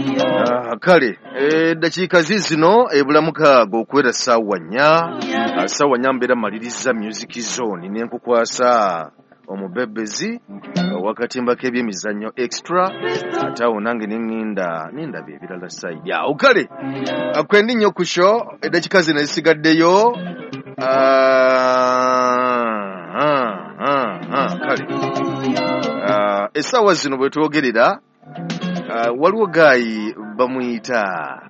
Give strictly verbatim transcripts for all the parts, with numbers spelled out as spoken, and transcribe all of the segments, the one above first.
Uh, kale eh, dakiika zizino ebulamuka gokwera sawa nnya uh, sawa nnya mbeera maliriza music zone nenkukwasa omubebezi uh, wakatimba k'ebyemizannyo extra ate awo nange neŋŋenda nendaba ebirala side awo kale uh, kwendi nnyo ku show eddakiika zino ezisigaddeyo uh, uh, uh, uh, kale uh, essaawa zino bwe twogerera Uh, waliwo gayi bamuyita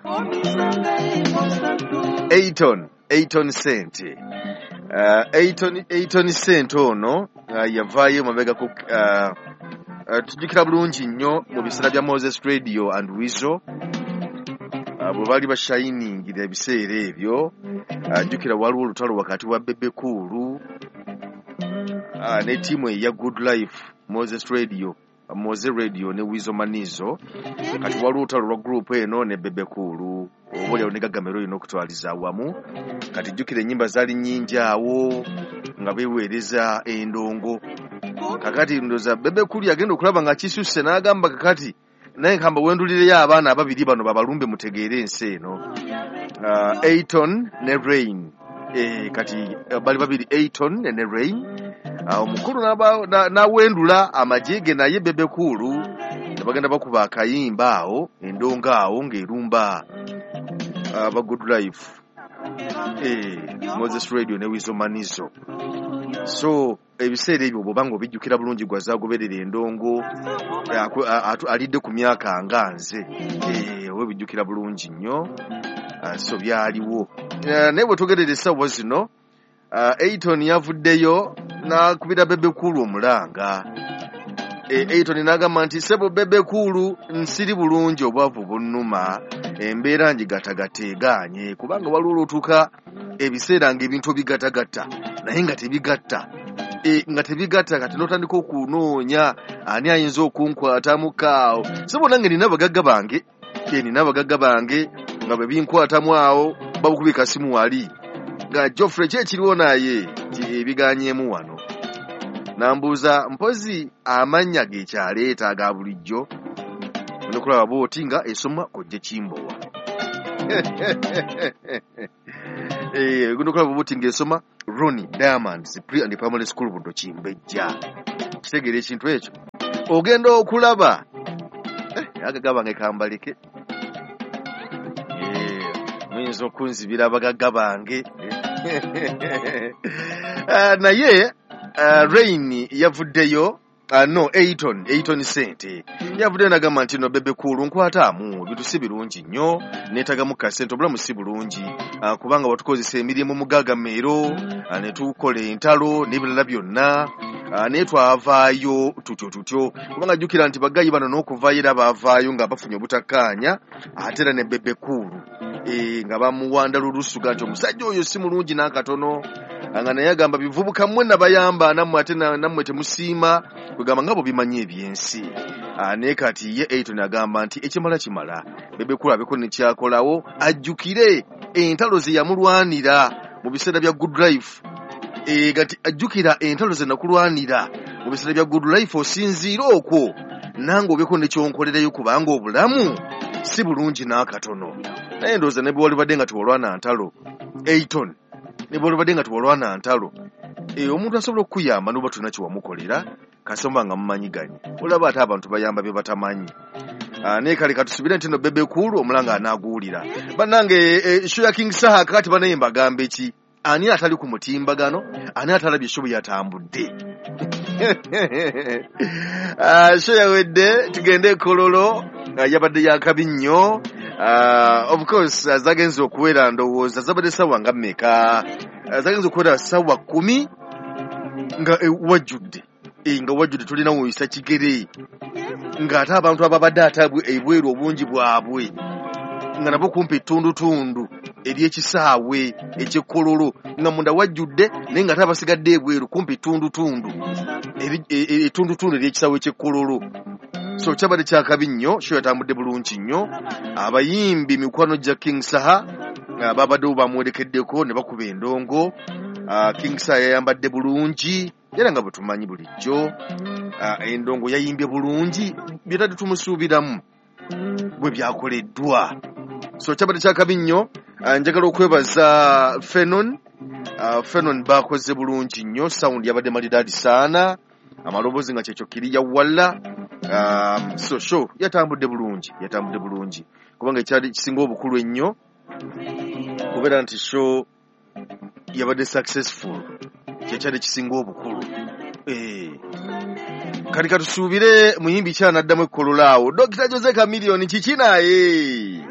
Ayton Ayton Cent uh, Ayton Ayton Cent ono uh, yavaayo mabega ku uh, uh, tujjukira bulungi nnyo mu biseera bya Moses Radio and Weasel uh, bwe baali bashiningira ebiseera ebyo uh, jjukira waliwo olutalo wakati wa Bebe Cool uh, ne tiimu eya Good Life Moses Radio Moze Radio ne Wizo Manizo kati waliwo olutalo lwa group eno ne Bebe Cool obulya ne Gagamero ino okutwaliza awamu kati jjukira ennyimba zaali nnyingi awo nga beeweereza endongo kakati ndoza Bebe Cool yagenda okulaba nga kisuse n'agamba kakati naye nkamba wendulireyo abaana ababiri bano babalumbe mutegeere ensi eno uh, Ayton ne Rain eh, kati uh, bali babiri Ayton ne Rain omukulu uh, n'awendula amajege naye Bebe Cool ne bagenda bakuba akayimba awo endonga awo ng'erumba aba uh, Good Life eh, Moses Radio ne Wizo Manizo. So ebiseera ebyo bw'obanga obijjukira bulungi gwazagoberera endongo alidde ku myaka nga nze eh, obijjukira bulungi nnyo uh, so byaliwo uh, naye bwe togerera essaawa zino uh, Ayton yavuddeyo n'akubira Bebe Cool omulanga e, Ayton n'agamba nti sebo Bebe Cool nsiri bulungi obwavu bunnuma embeera njigatagateeganye kubanga waliwo olwotuuka ebiseera ng'ebintu bigatagatta naye nga tebigatta e, nga tebigatta kati n'otandika okunoonya ani ayinza okunkwatamu kaawo sebo nange nina abagagga bange e, nina abagagga bange nga bwe binkwatamu awo babukubi kasimu wali nga Geoffrey kyekiriwo naye ebiganyeemu wano nambuuza mpozi amannya gekyaleeta aga bulijjo nokulaba booti nga esoma kojje Kimbowa eh nokulaba booti nga esoma Ronnie Diamonds pre and primary school Buddo Kimbejja kitegere ekintu ekyo ogenda okulaba eh agagaba ngekambalike eh muyinza okunzibira abagagga bange uh, naye uh, Rain yavuddeyo uh, no Ayton Ayton Cent yavuddeyo nagamba nti no Bebe Cool nkwataamu bintu si birungi nnyo neetagamu kasente obulamu si bulungi uh, kubanga watukozesa emirimu mu Gagamero uh, ne tukola entalo n'ebirala byonna uh, naye twavaayo tutyo tutyo kubanga jjukira nti bagayi bano n'okuvaayo era baavaayo nga bafunye obutakkaanya ate era ne Bebe Cool e, nga bamuwanda lulusuga nti omusajja oyo si mulungi n'akatono nga naye agamba bivubuka mmwe nabayamba nammwe ate nammwe temusiima kwegamba nga bo bimanyi ebyensi naye kati ye Ayton agamba nti ekimala kimala Bebe Cool abeko nekyakolawo ajjukire entalo ze yamulwanira mu biseera bya Good Life e, gati ajjukira entalo ze nakulwanira mu biseera bya Good Life osinziira okwo nange obeko nekyonkolereyo kubanga obulamu si bulungi n'akatono naye ndowooza ne bwe wali badde nga tiwolwana ntalo Ayton ne bwe wali badde nga tiwolwana ntalo e, omuntu asobola okukuyamba n'oba tulina kyewamukolera kasomba nga mumanyiganye olaba ate abantu bayamba bye batamanyi naye kale katusubire nti no Bebe Cool omulanga anaaguwulira bannange e, show ya King Saha kakati banaye mbagamba eki ani atali ku mutimbagano ani atalabye show yatambudde uh, show yawedde tugende Kololo uh, yabadde yakabi nnyo uh, of course uh, zagenze okuwera ndowooza zabadde sawa nga mmeka uh, zagenze okuwera sawa kumi nga e, wajjudde e, nga wajjudde tulina wuyisa kigere ng'ate abantu ababadde atabwe ebweru obungi bwabwe nga nabo kumpi tundutundu ery'ekisaawe ekyekololo nga munda wajjudde naye nga ate abasigadde ebweru kumpi tundutundu etundutundu ery'ekisaawe ekyekololo so kyabadde kyakabi nnyo sho yatambudde bulungi nnyo abayimbi mikwano gya King Saha babadde bamuwerekeddeko ne bakuba endongo King Saha yayambadde bulungi era nga bwe tumanyi bulijjo endongo yayimbye bulungi byetadde tumusuubiramu bwe byakoleddwa. So kyabadde kyakabi nnyo. Uh, njagala okwebaza Fenon. Uh, Fenon bakoze bulungi nnyo, sound yabadde malidaadi saana, amaloboozi nga kyekyo kiriya wala. Um, so show yatambudde bulungi, yatambudde bulungi kubanga ekyali kisinga obukulu ennyo kubeera nti show yabadde successful, kyekyali kisinga obukulu. Eh, kati katusuubire muyimbi kyanaddamu ekkololaawo Dokita Jose Chameleone kiki naye.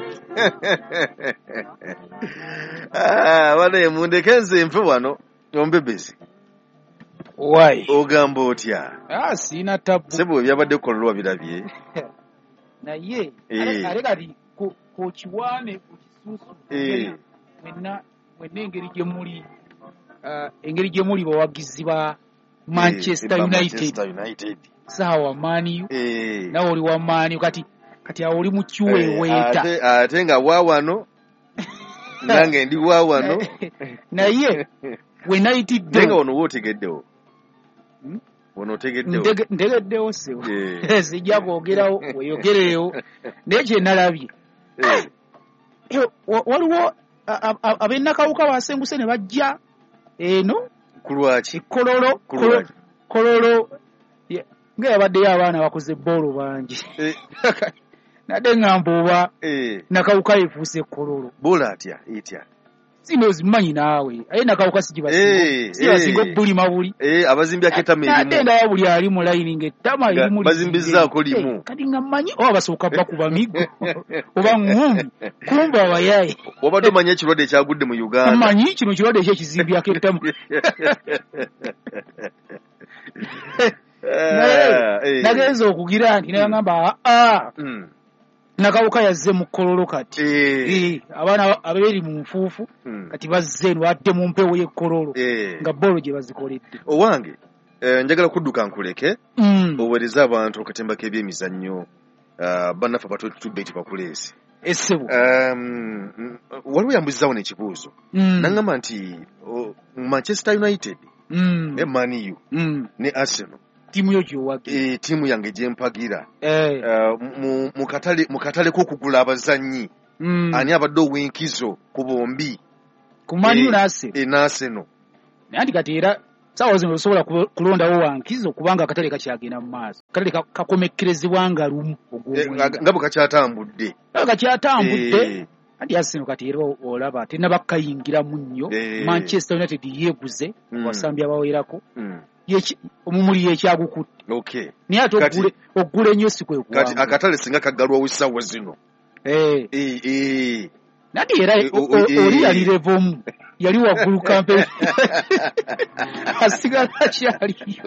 Ah, bane mundeke nze mfe wano ombebezi. Why? Ogamba otya? Ah, sina tabu. Sebo byabadde kololwa birabye. Na ye, Eh. ale kali ko ko kiwane ku kisusu. Eh. Mwenna mwenna engeri gye muli uh, engeri gye muli bawagizi ba Manchester Eh, United. Manchester United. Sawa mani yu. Eh. Na oli wa mani yu kati kati oli mu kiweweeta. Ate ate nga waawano. Nange ndi waawano. Na ye, United do. Nenga ono wotegeddewo. Hmm? Ono otegeddewo. Ndege ndegeddewo sewo. Eh. Sijja kwogerawo weyogereyo. Nekye nalabye. Eh. Eh, wa- waliwo ab'ennakawuka basenguse ne bajja eno Kulwaki? kololo Kulwaki? kololo ye- nga yabaddeyo abaana bakoze bboolo bangi Eh. nadde ngamba oba Eh. nakawuka yefuuse kololo Bola atya itya. sino zimanyi naawe aye nakawuka Eh, sigibasinga sibasinga eh. obulima buli Eh, abazimbi aketama nadde erimu. ndaba buli ali mu layini ng'ettama Nga erimu bazimbizaako limu. kati nga mmanyi oba basooka bakuba migo oba ŋŋumi kumba abayaye Wabadde omanya ekirwadde ekyagudde mu Uganda. amanyi kino kirwadde ekyekizimbi ak'ettama naye nagenza okugira nti nagamba aa Mm. nakawuka yazze mu kololo kati Eh. Eh, abaana abeeri mu nfuufu Mm. kati bazze eno adde mu mpewo y'ekkololo Eh. nga bolo gye bazikoledde Owange eh, njagala kudduka nkuleke Mm. owereze abantu akatemba k'ebyemizannyo uh, bannaffe abatutubeti bakuleesi. essebo Um, mm, waliwo yambuzizaawo n'ekibuuzo Mm. naŋŋamba nti oh, Manchester United Mm. ne Man U Mm. ne Arsenal ttiimu yo gy'owage eh, ttiimu yange gye mpagira Eh. uh, mu, mu katale mu katale k'okugula abazannyi Mm. ani abadde ow'enkizo ku bombi ku maniyu eh, n'Arsenal eh, n'Arsenal. naye nti kati era saawa zino osobola ku- kulondawo wankizo kubanga akatale kakyagenda mu maaso akatale ka- kakomekkerezebwa nga lumu Eh, ogw'omwenda nga bwe kakyatambudde. kakyatambudde Eh, anti Arsenal kati era olaba tennabakayingiramu nnyo Eh. Manchester United yeeguze Mm. wasambi abawerako mm, Yeki- omumuli yekyagukutte okay. naye ate Kati- ogule ogula ennyo si kwe Kati kuwangula. akatale singa kaggalwawo essaawa zino. Eh, Eh, eh. nati era Eh, o- o- o- eh. oli yali levomu yali waggulu kampe asigala akyaliyo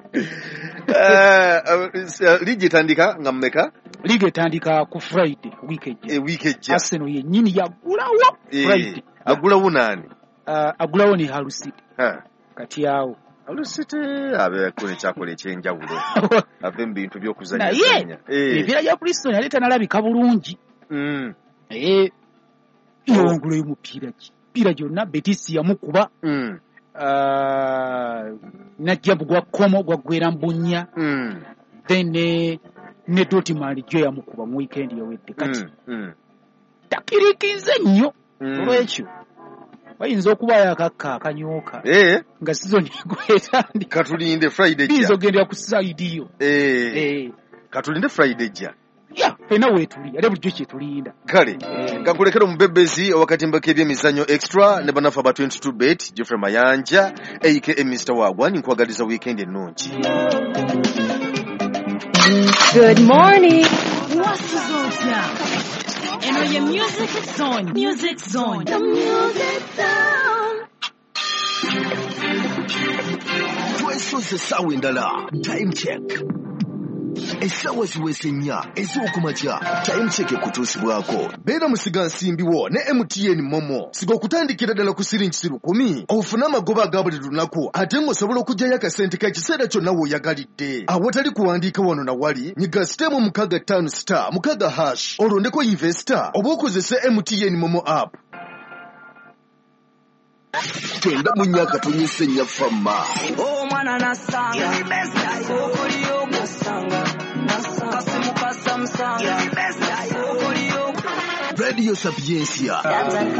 Eh, uh, liigi etandika nga mmeka liga etandika ku Friday wiiki ejja ewiiki ejja. Arsenal yennyini yagulawo Eh, Friday agulawo naani? Ah, agulawo ne Hull City Ha. kati awo Alusite abeeko ekyakola ekyenjawulo ave mu bintu naye by'okuzanyazanya. Eh, ebiera bya Bristol yali tanalabika bulungi mm, naye yawangula y'omupiira ki mupiira gyonna Betis yamukuba mm, ah, najjabu gwa komo gwaggwera mbunya mm, then ne ne Dortmund gyo yamukuba mu weekend yawedde kati mm, mm, takirikize nnyo mm. olwekyo bayinza okubaayo akakka akanyooka Eh, nga sizoni gwetandika katulinde Friday biyinza ejja. ogendera ku saidi yo Eh, Eh, katulinde Friday ejja. ya fena weetuli ate bulijjo kyetulinda Kale kankulekera omubebezi owakatimba k'ebyemizannyo extra ne bannaffe aba twenty-two bet Geoffrey Mayanja aka mister Wagwan nkwagaliza weekend ennungi. Good morning. What's the zone now? And on your music zone, music zone. The music sound. twesoze essaawa endala time check essaawa ziweze nnya ez'okumakya time check ekutuusibwako. Beera musiga nsimbiwo ne M T N Momo siga okutandikira ddala ku siringi lukumi ofune amagoba aga buli lunaku ate ng'osobola okuggyayo akasente k'ekiseera kyonna w'oyagalidde. Awatali kuwandiika wano na wali nyiga sitemu mukaaga ttaano star mukaaga hash olondeko investor oba okozese M T N Momo app. Twenda mu nnyaka tonyesa ennya famma. Oh mwana nasanga okoliyo musanga kasimu kasamsanga Radio Sapiencia